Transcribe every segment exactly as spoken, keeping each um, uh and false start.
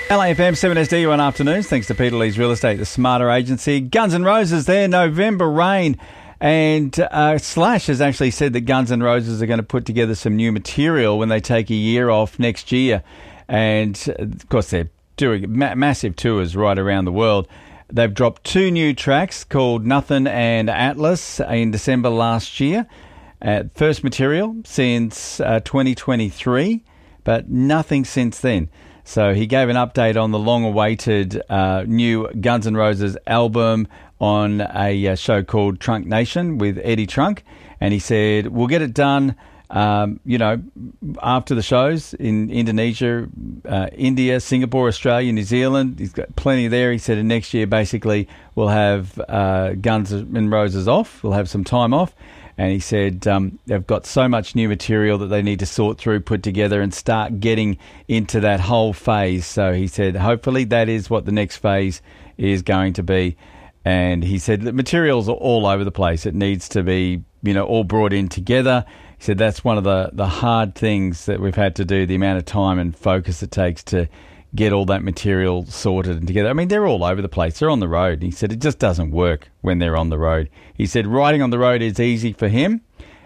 L A F M seven S D one afternoons, thanks to Peter Lee's Real Estate, the smarter agency. Guns N' Roses there, November Rain. And uh, Slash has actually said that Guns N' Roses are going to put together some new material when they take a year off next year. And, of course, they're doing ma- massive tours right around the world. They've dropped two new tracks called Nothing and Atlas in December last year. Uh, first material since uh, twenty twenty-three, but nothing since then. So he gave an update on the long-awaited uh, new Guns N' Roses album on a uh, show called Trunk Nation with Eddie Trunk. And he said, we'll get it done, um, you know, after the shows in Indonesia, uh, India, Singapore, Australia, New Zealand. He's got plenty there. He said, and next year, basically, we'll have uh, Guns N' Roses off. We'll have some time off. And he said um, they've got so much new material that they need to sort through, put together and start getting into that whole phase. So he said, hopefully that is what the next phase is going to be. And he said the materials are all over the place. It needs to be, you know, all brought in together. He said that's one of the, the hard things that we've had to do, the amount of time and focus it takes to get all that material sorted and together. I mean, they're all over the place. They're on the road. He said it just doesn't work when they're on the road. He said riding on the road is easy for him,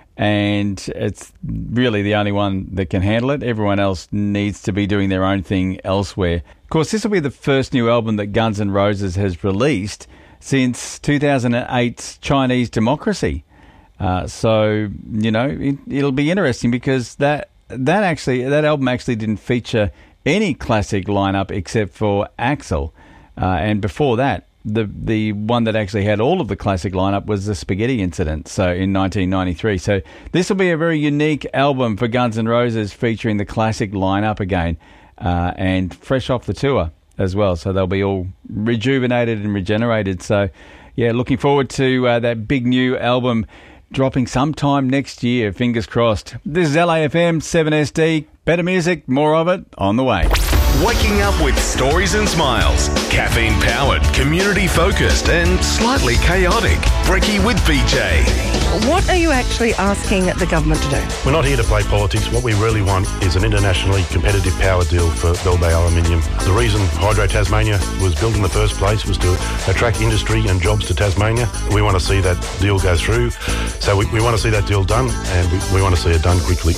and it's really the only one that can handle it. Everyone else needs to be doing their own thing elsewhere. Of course, this will be the first new album that Guns N' Roses has released since two thousand eight's Chinese Democracy. Uh, so, you know, it, it'll be interesting because that that actually that album actually didn't feature any classic lineup except for Axl. Uh, and before that, the the one that actually had all of the classic lineup was the Spaghetti Incident, so in nineteen ninety-three. So this will be a very unique album for Guns N' Roses featuring the classic lineup again uh, and fresh off the tour as well. So they'll be all rejuvenated and regenerated. So, yeah, looking forward to uh, that big new album dropping sometime next year. Fingers crossed. This is L A F M seven S D. Better music, more of it on the way. Waking up with stories and smiles. Caffeine-powered, community-focused and slightly chaotic. Brekkie with B J. What are you actually asking the government to do? We're not here to play politics. What we really want is an internationally competitive power deal for Bell Bay Aluminium. The reason Hydro Tasmania was built in the first place was to attract industry and jobs to Tasmania. We want to see that deal go through. So we, we want to see that deal done, and we, we want to see it done quickly.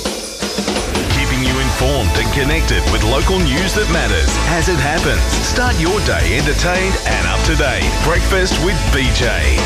You informed and connected with local news that matters as it happens. Start your day entertained and up to date. Breakfast with B J.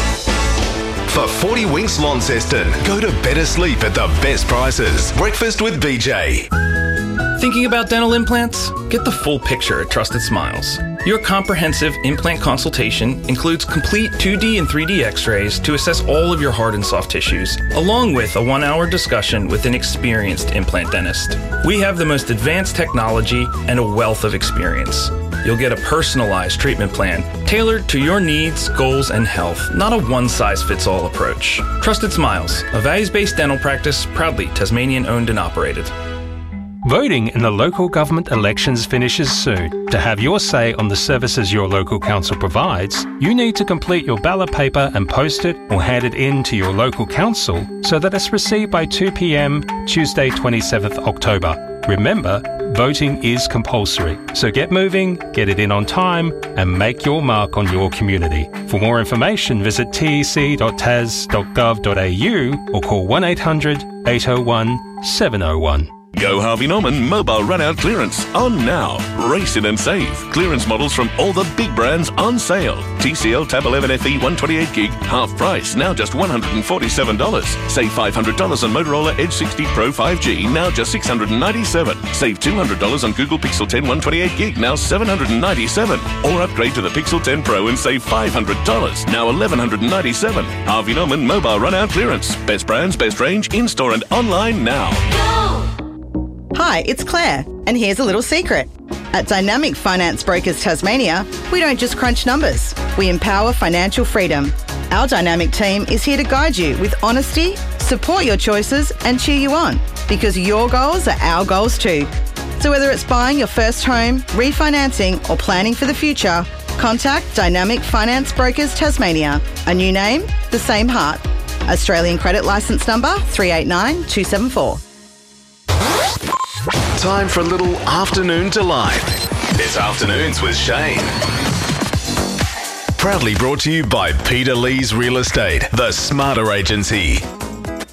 For forty Winks Launceston, go to better sleep at the best prices. Breakfast with B J. Thinking about dental implants? Get the full picture at Trusted Smiles. Your comprehensive implant consultation includes complete two D and three D x-rays to assess all of your hard and soft tissues, along with a one-hour discussion with an experienced implant dentist. We have the most advanced technology and a wealth of experience. You'll get a personalized treatment plan tailored to your needs, goals, and health, not a one-size-fits-all approach. Trusted Smiles, a values-based dental practice, proudly Tasmanian-owned and operated. Voting in the local government elections finishes soon. To have your say on the services your local council provides, you need to complete your ballot paper and post it or hand it in to your local council so that it's received by two p.m. Tuesday twenty-seventh October. Remember, voting is compulsory, so get moving, get it in on time and make your mark on your community. For more information, visit t e c dot tas dot gov dot a u or call one eight hundred eight oh one seven oh one. Go Harvey Norman Mobile Run-Out Clearance on now. Race in and save. Clearance models from all the big brands on sale. T C L Tab eleven F E one twenty-eight gig, half price, now just one hundred forty-seven dollars. Save five hundred dollars on Motorola Edge sixty Pro five G, now just six hundred ninety-seven dollars. Save two hundred dollars on Google Pixel ten one twenty-eight gig, now seven hundred ninety-seven dollars. Or upgrade to the Pixel ten Pro and save five hundred dollars, now eleven ninety-seven dollars. Harvey Norman Mobile Run-Out Clearance. Best brands, best range, in-store and online now. Hi, it's Claire, and here's a little secret. At Dynamic Finance Brokers Tasmania, we don't just crunch numbers, we empower financial freedom. Our dynamic team is here to guide you with honesty, support your choices and cheer you on, because your goals are our goals too. So whether it's buying your first home, refinancing or planning for the future, contact Dynamic Finance Brokers Tasmania. A new name, the same heart. Australian credit licence number three eight nine two seven four. Time for a little afternoon delight. It's Afternoons with Shane. Proudly brought to you by Peter Lee's Real Estate, the Smarter Agency.